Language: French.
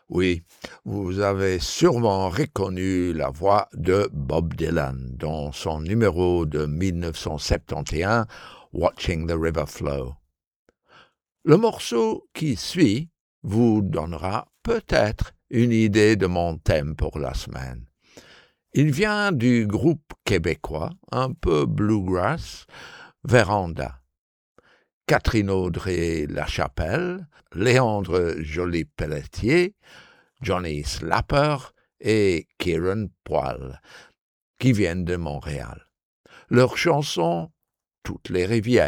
Oui, vous avez sûrement reconnu la voix de Bob Dylan dans son numéro de 1971, Watching the River Flow. Le morceau qui suit vous donnera peut-être une idée de mon thème pour la semaine. Il vient du groupe québécois, un peu bluegrass, Véranda. Catherine Audrey Lachapelle, Léandre Joly-Pelletier, Johnny Slapper et Kieran Poil, qui viennent de Montréal. Leur chanson « Toutes les rivières ».